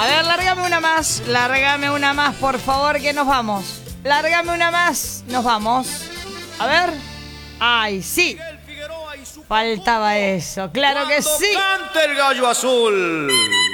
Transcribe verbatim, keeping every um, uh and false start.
A ver, lárgame una más. Lárgame una más, por favor, que nos vamos. Lárgame una más. Nos vamos. A ver. ¡Ay, sí! Faltaba eso. ¡Claro que sí! ¡Canta el gallo azul!